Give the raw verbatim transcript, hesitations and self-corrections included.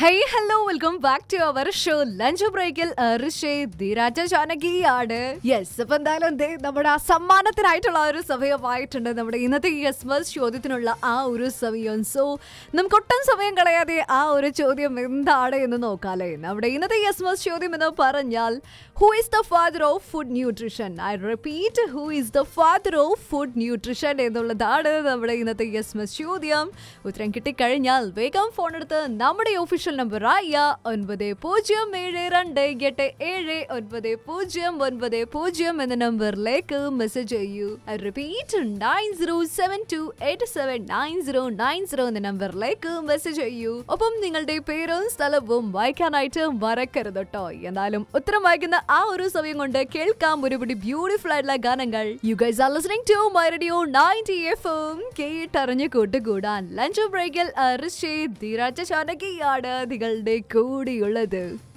Hey, hello, welcome back to our show Lunch Breakil Rishi Dhiraja Janakiyയാണ്. Yes, അപ്പം എന്തായാലും എന്തേ നമ്മുടെ ആ സമ്മാനത്തിനായിട്ടുള്ള ഒരു സമയമായിട്ടുണ്ട്. നമ്മുടെ ഇന്നത്തെ ഈ എസ്മസ് ചോദ്യത്തിനുള്ള ആ ഒരു സമയം. സോ നമുക്ക് ഒട്ടും സമയം കളയാതെ ആ ഒരു ചോദ്യം എന്താണ് എന്ന് നോക്കാല്ലേ. നമ്മുടെ ഇന്നത്തെ ഈ എസ്മസ് ചോദ്യം എന്ന് പറഞ്ഞാൽ who is the father of food nutrition? I repeat, who is the father of food nutrition എന്നുള്ളതാണ് നമ്മുടെ ഇന്നത്തെ ഈ എസ്മസ് ചോദ്യം. ഉത്തരം കിട്ടിക്കഴിഞ്ഞാൽ വേഗം ഫോൺ എടുത്ത് നമ്മുടെ ഓഫീഷ്യൽ നമ്പറായ ഒൻപത് പൂജ്യം ഏഴ് രണ്ട് എട്ട് ഏഴ് ഒൻപത് പൂജ്യം ഒൻപത് പൂജ്യം എന്ന നമ്പറിലേക്ക് മെസ്സേജ് ചെയ്യൂ. I repeat, nine zero seven to eight seven nine zero nine zero എന്ന നമ്പറിലേക്ക് മെസ്സേജ് ചെയ്യൂ. ഒപ്പം നിങ്ങളുടെ പേരും സ്ഥലവും വായിക്കാനായിട്ട് മറക്കരുത് കേട്ടോ. എന്നാലും ഉത്തരം വായിക്കുന്ന ആ ഒരു സമയം കൊണ്ട് കേൾക്കാം ഒരുപിടി ബ്യൂട്ടിഫുൾ ആയിട്ടുള്ള ഗാനങ്ങൾ. You guys are listening to my radio ninety FM. കേട്ടറിഞ്ഞ് കൂട്ടുകൂടാൻ ലഞ്ച് ബ്രേക്കിൽ ഋഷി ധീരാജ ചാനകിയാണ് നിങ്ങളുടെ കൂടിയുള്ളത്.